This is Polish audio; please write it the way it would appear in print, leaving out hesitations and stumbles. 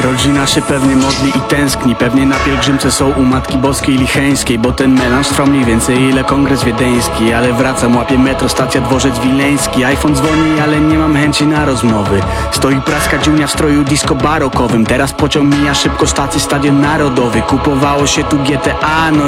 Rodzina się pewnie modli i tęskni, pewnie na pielgrzymce są u Matki Boskiej Licheńskiej, bo ten melanż trwa mniej więcej ile kongres wiedeński. Ale wracam, łapię metro, stacja Dworzec Wileński. iPhone dzwoni, ale nie mam chęci na rozmowy. Stoi praska dziunia w stroju disco barokowym. Teraz pociąg mija szybko, stacji Stadion Narodowy. Kupowało się tu GTA, no